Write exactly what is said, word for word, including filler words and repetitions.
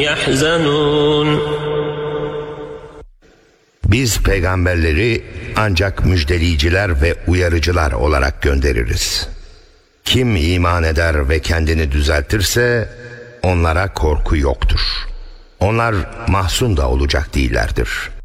يحزنون. Biz peygamberleri ancak müjdeleyiciler ve uyarıcılar olarak göndeririz. Kim iman eder ve kendini düzeltirse onlara korku yoktur. Onlar mahzun da olacak değillerdir.